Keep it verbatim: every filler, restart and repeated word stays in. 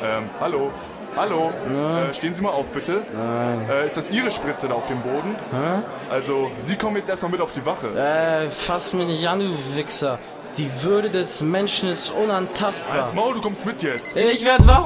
Ähm, hallo? Hallo? Ja. Äh, stehen Sie mal auf, bitte. Nein. Äh, ist das Ihre Spritze da auf dem Boden? Hä? Also, Sie kommen jetzt erstmal mit auf die Wache. Äh, fass mich nicht an, du Wichser. Die Würde des Menschen ist unantastbar. Als Maul, du kommst mit jetzt. Ich werd wach.